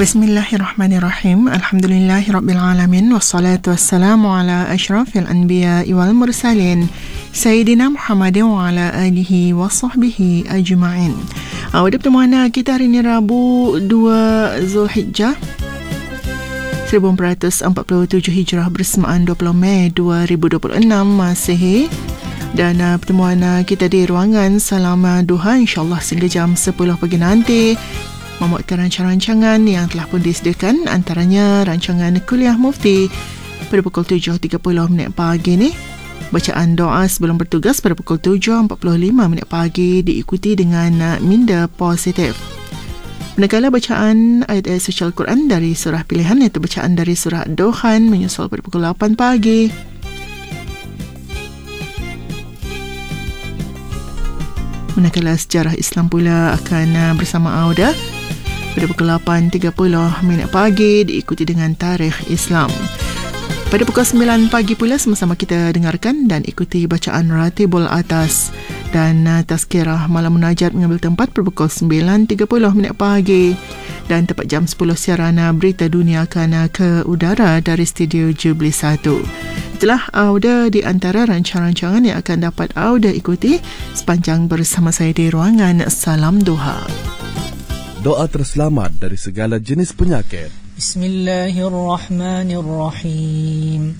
Bismillahirrahmanirrahim. Alhamdulillahirrabbilalamin. Wassalatu wassalamu ala ashrafil anbiya wal mursalin Sayyidina Muhammadin wa ala alihi wa sahbihi ajma'in. Pada pertemuan kita hari ini Rabu 2 Zulhijjah 1447 Hijrah bersamaan 20 Mei 2026 Masihi. Dan pertemuan kita di ruangan Salam Duha insyaAllah sehingga jam 10 pagi nanti memuatkan rancangan-rancangan yang telah pun disediakan, antaranya rancangan Kuliah Mufti pada pukul 7.30 pagi ni, bacaan doa sebelum bertugas pada pukul 7.45 pagi diikuti dengan minda positif. Manakala bacaan ayat-ayat suci Al-Quran dari surah pilihan iaitu bacaan dari surah Dohan menyusul pada pukul 8 pagi. Manakala sejarah Islam pula akan bersama Auda pada pukul 8.30 pagi diikuti dengan tarikh Islam. Pada pukul 9 pagi pula sama-sama kita dengarkan dan ikuti bacaan Ratibul Atas dan Tazkirah Malam Munajat mengambil tempat pada pukul 9.30 pagi dan tepat jam 10 siaran berita dunia akan ke udara dari studio Jubilee 1. Itulah Auda di antara rancangan-rancangan yang akan dapat Auda ikuti sepanjang bersama saya di ruangan Salam Duha. Doa terselamat dari segala jenis penyakit. Bismillahirrahmanirrahim.